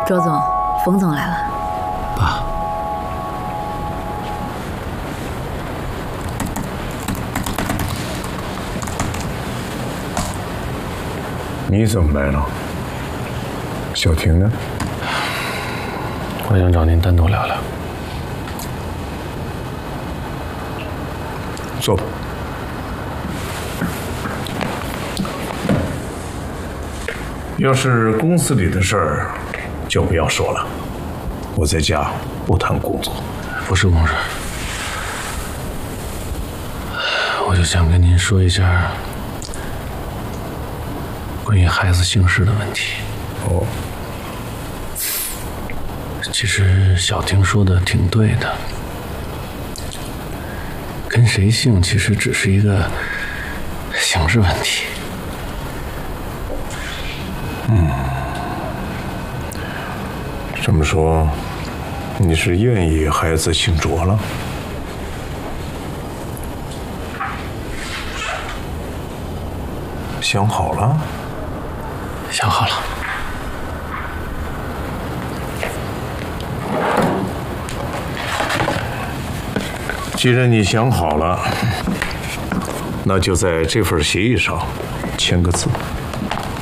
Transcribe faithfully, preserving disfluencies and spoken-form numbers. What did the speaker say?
周总，冯总来了。 爸， 你怎么来了？小婷呢？ 我想找您单独聊聊。 坐吧。要是公司里的事儿，就不要说了。我在家不谈工作。 不是公事，我就想跟您说一下关于孩子姓氏的问题。 哦， 其实小婷说的挺对的，跟谁姓其实只是一个形式问题。 嗯，这么说，你是愿意孩子姓卓了？想好了？ 想好了。 既然你想好了，那就在这份协议上签个字。